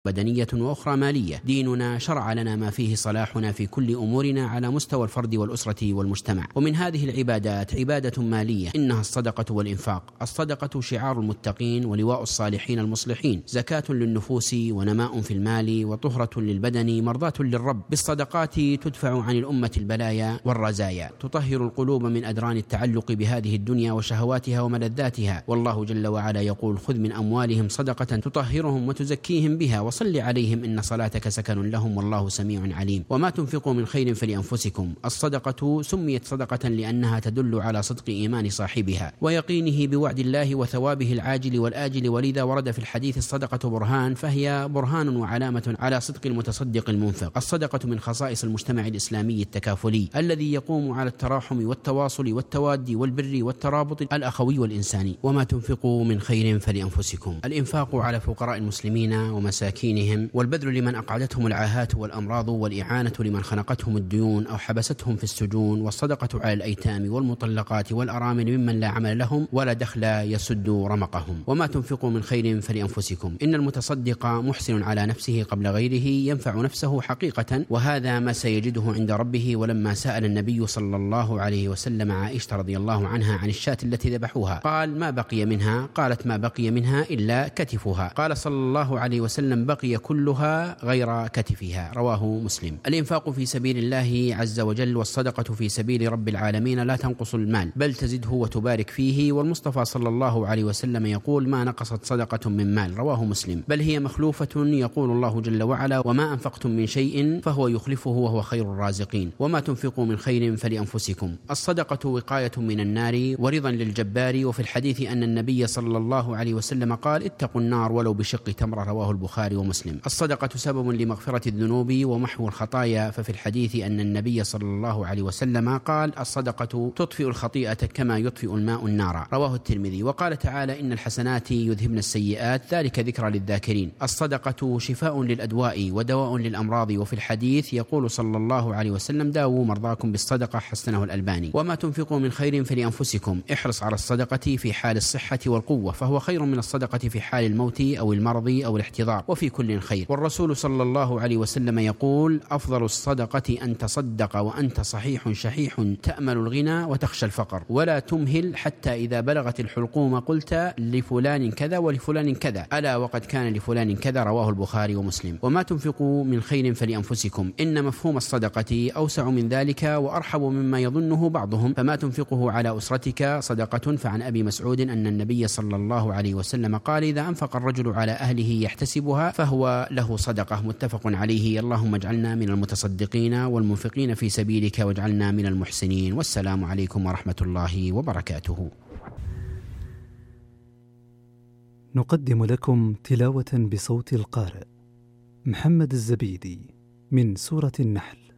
بدنية وأخرى مالية. ديننا شرع لنا ما فيه صلاحنا في كل أمورنا على مستوى الفرد والأسرة والمجتمع. ومن هذه العبادات عبادة مالية، إنها الصدقة والإنفاق. الصدقة شعار المتقين ولواء الصالحين المصلحين، زكاة للنفوس ونماء في المال وطهرة للبدن مرضاة للرب. بالصدقات تدفع عن الأمة البلايا والرزايا، تطهر القلوب من أدران التعلق بهذه الدنيا وشهواتها وملذاتها. والله جل وعلا يقول: خذ من أموالهم صدقة تطهرهم وتزكيهم بها وصل عليهم إن صلاتك سكن لهم والله سميع عليم. وما تنفقوا من خير فلأنفسكم. الصدقة سميت صدقة لأنها تدل على صدق إيمان صاحبها ويقينه بوعد الله وثوابه العاجل والآجل، ولذا ورد في الحديث: الصدقة برهان، فهي برهان وعلامة على صدق المتصدق المنفق. الصدقة من خصائص المجتمع الإسلامي التكافلي الذي يقوم على التراحم والتواصل والتواد والبر والترابط الأخوي والإنساني. وما تنفقوا من خير فلأنفسكم. الإنفاق على فقراء المسلمين ومساكين والبذل لمن أقعدتهم العاهات والأمراض، والإعانة لمن خنقتهم الديون أو حبستهم في السجون، والصدقة على الأيتام والمطلقات والأرامل ممن لا عمل لهم ولا دخل يسد رمقهم. وما تنفقوا من خير فلأنفسكم. إن المتصدق محسن على نفسه قبل غيره، ينفع نفسه حقيقة، وهذا ما سيجده عند ربه. ولما سأل النبي صلى الله عليه وسلم عائشة رضي الله عنها عن الشاة التي ذبحوها قال: ما بقي منها؟ قالت: ما بقي منها إلا كتفها. قال صلى الله عليه وسلم: بقي كلها غير كتفها. رواه مسلم. الإنفاق في سبيل الله عز وجل والصدقة في سبيل رب العالمين لا تنقص المال بل تزده وتبارك فيه. والمصطفى صلى الله عليه وسلم يقول: ما نقصت صدقة من مال. رواه مسلم. بل هي مخلوفة. يقول الله جل وعلا: وما أنفقتم من شيء فهو يخلفه وهو خير الرازقين. وما تنفقوا من خير فلأنفسكم. الصدقة وقاية من النار ورضا للجبار. وفي الحديث أن النبي صلى الله عليه وسلم قال: اتقوا النار ولو بشق تمرة. رواه البخاري ومسلم. الصدقة سبب لمغفرة الذنوب ومحو الخطايا. ففي الحديث أن النبي صلى الله عليه وسلم قال: الصدقة تطفئ الخطيئة كما يطفئ الماء النار. رواه الترمذي. وقال تعالى: إن الحسنات يذهبن السيئات ذلك ذكرى للذاكرين. الصدقة شفاء للأدواء ودواء للأمراض. وفي الحديث يقول صلى الله عليه وسلم: داووا مرضاكم بالصدقة، حسنه الألباني. وما تنفقوا من خير فلأنفسكم. احرص على الصدقة في حال الصحة والقوة، فهو خير من الصدقة في حال الموت أو المرض أو الاحتضار، وفي كل خير. والرسول صلى الله عليه وسلم يقول: أفضل الصدقة أن تصدق وأنت صحيح شحيح تأمل الغنى وتخشى الفقر، ولا تمهل حتى إذا بلغت الحلقوم قلت لفلان كذا ولفلان كذا، ألا وقد كان لفلان كذا. رواه البخاري ومسلم. وما تنفقوا من خير فلأنفسكم. إن مفهوم الصدقة أوسع من ذلك وأرحب مما يظنه بعضهم. فما تنفقه على أسرتك صدقة. فعن أبي مسعود أن النبي صلى الله عليه وسلم قال: إذا أنفق الرجل على أهله يحتسبها فهو له صدقة. متفق عليه. اللهم اجعلنا من المتصدقين والمنفقين في سبيلك واجعلنا من المحسنين. والسلام عليكم ورحمة الله وبركاته. نقدم لكم تلاوة بصوت القارئ محمد الزبيدي من سورة النحل.